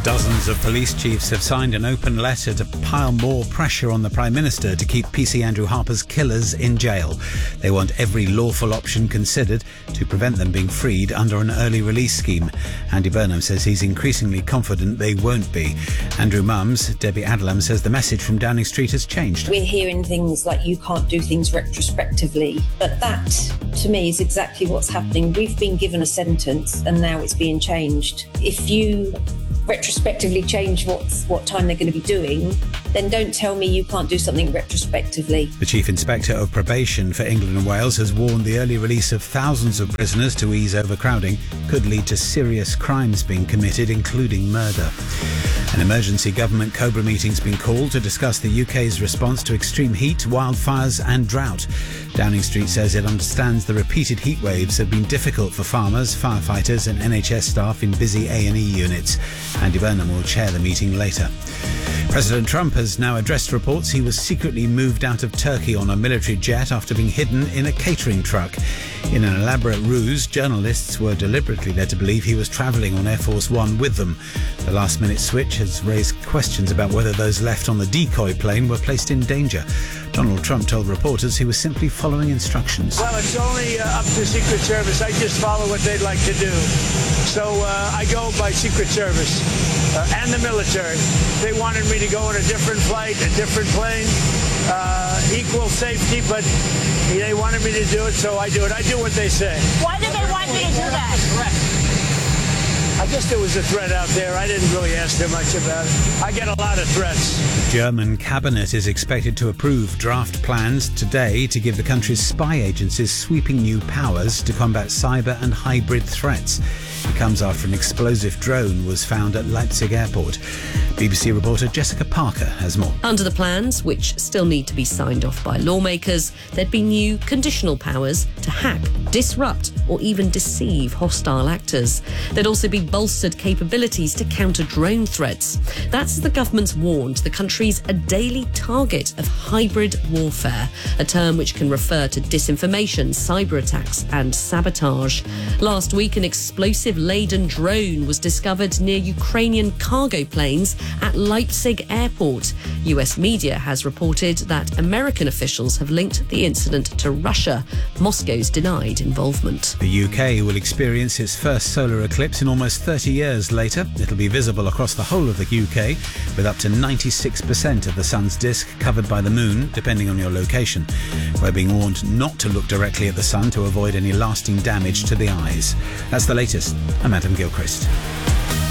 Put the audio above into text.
Dozens of police chiefs have signed an open letter to pile more pressure on the Prime Minister to keep PC Andrew Harper's killers in jail. They want every lawful option considered to prevent them being freed under an early release scheme. Andy Burnham says he's increasingly confident they won't be. Andrew Mum's Debbie Adlam says the message from Downing Street has changed. We're hearing things like you can't do things retrospectively, but that, to me, is exactly what's happening. We've been given a sentence and now it's being changed. If you retrospectively change what time they're going to be doing, then don't tell me you can't do something retrospectively. The Chief Inspector of Probation for England and Wales has warned the early release of thousands of prisoners to ease overcrowding could lead to serious crimes being committed, including murder. An emergency government Cobra meeting's been called to discuss the UK's response to extreme heat, wildfires and drought. Downing Street says it understands the repeated heat waves have been difficult for farmers, firefighters and NHS staff in busy A&E units. Andy Burnham will chair the meeting later. President Trump has now addressed reports he was secretly moved out of Turkey on a military jet after being hidden in a catering truck. In an elaborate ruse, journalists were deliberately led to believe he was travelling on Air Force One with them. The last-minute switch has raised questions about whether those left on the decoy plane were placed in danger. Donald Trump told reporters he was simply following instructions. Well, it's only up to Secret Service. I just follow what they'd like to do. So I go by Secret Service and the military. They wanted me to go on a different flight, a different plane, equal safety, but they wanted me to do it, so I do it. I do what they say. Why did they want you to do that? I guess there was a threat out there. I didn't really ask them much about it. I get a lot of threats. The German cabinet is expected to approve draft plans today to give the country's spy agencies sweeping new powers to combat cyber and hybrid threats. It comes after an explosive drone was found at Leipzig Airport. BBC reporter Jessica Parker has more. Under the plans, which still need to be signed off by lawmakers, there'd be new conditional powers to hack, disrupt or even deceive hostile actors. There'd also be bolstered capabilities to counter drone threats. That's as the government's warned the country's a daily target of hybrid warfare, a term which can refer to disinformation, cyber attacks and sabotage. Last week, an explosive-laden drone was discovered near Ukrainian cargo planes at Leipzig Airport. US media has reported that American officials have linked the incident to Russia. Moscow's denied involvement. The UK will experience its first solar eclipse in almost 30 years later. It'll be visible across the whole of the UK, with up to 96% of the sun's disk covered by the moon, depending on your location. We're being warned not to look directly at the sun to avoid any lasting damage to the eyes. That's the latest. I'm Adam Gilchrist.